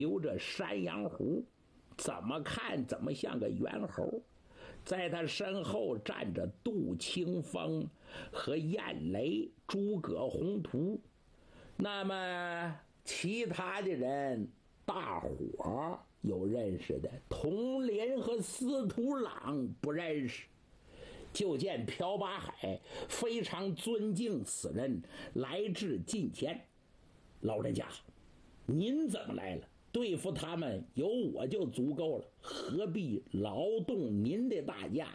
留着山羊胡，怎么看怎么像个猿猴。在他身后站着杜清风和燕雷、诸葛宏图。那么其他的人大伙有认识的，佟林和司徒朗不认识。就见朴八海非常尊敬此人，来至近前。老人家，您怎么来了？对付他们有我就足够了，何必劳动您的大驾？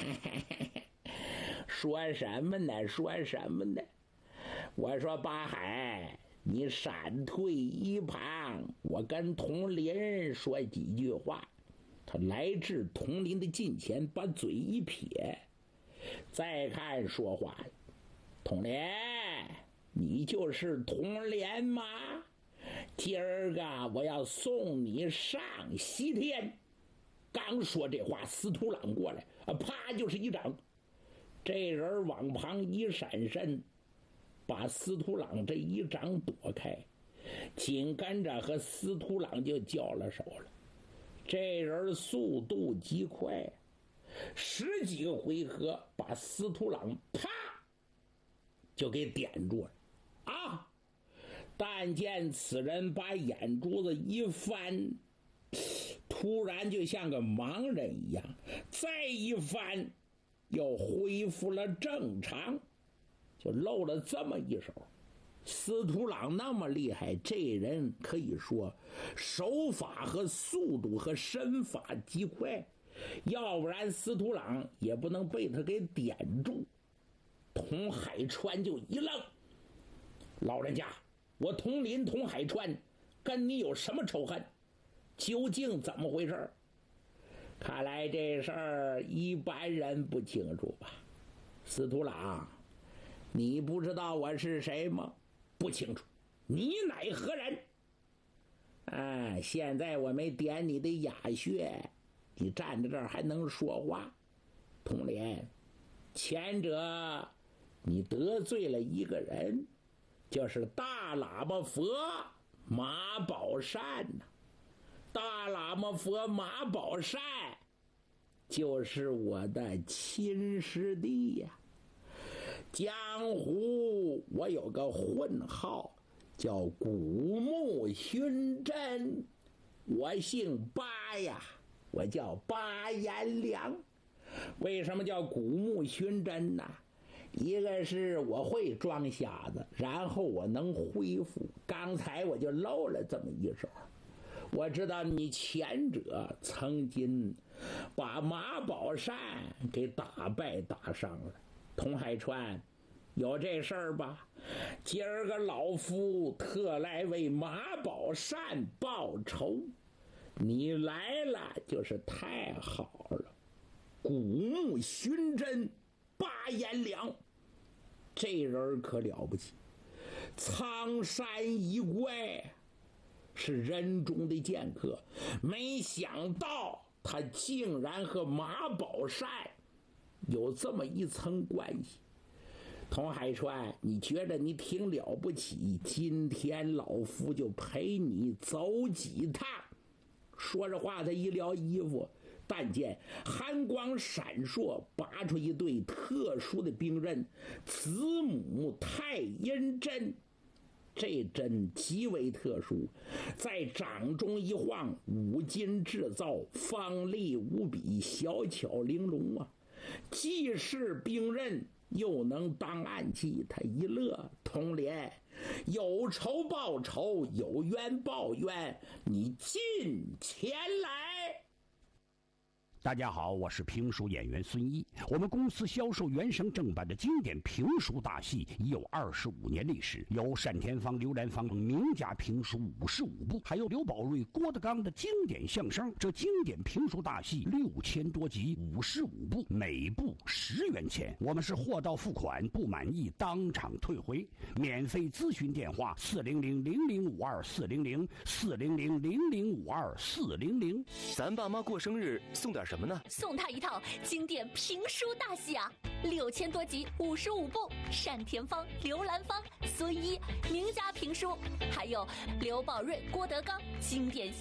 说什么呢？说什么呢？我说八海，你闪退一旁，我跟佟林说几句话。他来至佟林的近前，把嘴一撇，再看说话，佟林，你就是佟林吗？今儿个我要送你上西天。刚说这话，司徒朗过来，啪就是一掌。这人往旁一闪身，把司徒朗这一掌躲开，紧跟着和司徒朗就交了手了。这人速度极快，10几个回合把司徒朗啪就给点住了啊！但见此人把眼珠子一翻，突然就像个盲人一样，再一翻又恢复了正常，就露了这么一手。司徒朗那么厉害，这人可以说手法和速度和身法极快，要不然司徒朗也不能被他给点住。佟海川就一愣，老人家，我佟林佟海川跟你有什么仇恨？究竟怎么回事？看来这事儿一般人不清楚吧。司徒朗，你不知道我是谁吗？不清楚。你乃何人？现在我没点你的哑穴，你站在这儿还能说话？佟林，前者你得罪了一个人，就是大喇叭佛马宝善呐。大喇嘛佛马宝善就是我的亲师弟呀。江湖我有个混号叫古木寻真，我姓巴呀，我叫巴彦良。为什么叫古木寻真呢？一个是我会装瞎子，然后我能恢复，刚才我就漏了这么一手。我知道你前者曾经把马宝善给打败打伤了。佟海川，有这事儿吧？今儿个老夫特来为马宝善报仇，你来了就是太好了。古木寻真巴彦良，这人可了不起，苍山一怪，是人中的剑客。没想到他竟然和马宝善有这么一层关系。佟海川，你觉得你挺了不起，今天老夫就陪你走几趟。说着话，他一撩衣服，但见寒光闪烁，拔出一对特殊的兵刃，子母太阴针。这针极为特殊，在掌中一晃，5金制造，锋利无比，小巧玲珑啊！既是兵刃，又能当暗器。他一乐，佟林，有仇报仇，有冤报冤，你进前来。 大家好，我是评书演员孙一。我们公司销售原声正版的经典评书大戏已有25年历史，有单田芳、刘兰芳名家评书55部，还有刘宝瑞、郭德纲的经典相声。这经典评书大戏6000多集，55部，每部10元钱。我们是货到付款，不满意当场退回。免费咨询电话：400-0052-400，400-0052-400。 咱爸妈过生日送点什么呢？ 送他一套经典评书大戏啊，6000多集，55部，单田芳、刘兰芳、孙一名家评书，还有刘宝瑞、郭德纲经典